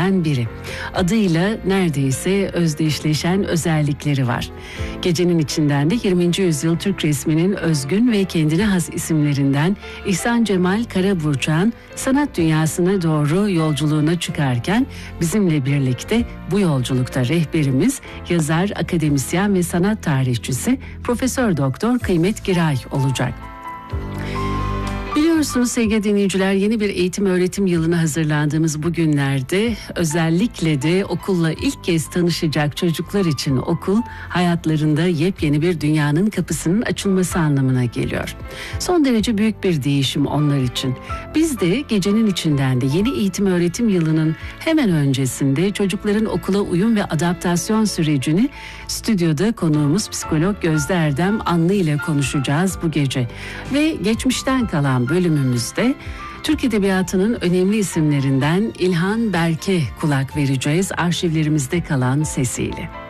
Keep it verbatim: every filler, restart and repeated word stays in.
isimlerinden biri. Adıyla neredeyse özdeşleşen özellikleri var. Gecenin içinden de yirminci yüzyıl Türk resminin özgün ve kendine has isimlerinden İhsan Cemal Karaburçak'ın sanat dünyasına doğru yolculuğuna çıkarken bizimle birlikte bu yolculukta rehberimiz yazar, akademisyen ve sanat tarihçisi Profesör Doktor Kıymet Giray olacak. Biliyorsunuz sevgili dinleyiciler, yeni bir eğitim öğretim yılına hazırlandığımız bu günlerde özellikle de okulla ilk kez tanışacak çocuklar için okul hayatlarında yepyeni bir dünyanın kapısının açılması anlamına geliyor. Son derece büyük bir değişim onlar için. Biz de gecenin içinden de yeni eğitim öğretim yılının hemen öncesinde çocukların okula uyum ve adaptasyon sürecini stüdyoda konuğumuz psikolog Gözde Erdem Anlı ile konuşacağız bu gece. Ve geçmişten kalan bölümümüzde Türk Edebiyatı'nın önemli isimlerinden İlhan Berk'e kulak vereceğiz arşivlerimizde kalan sesiyle.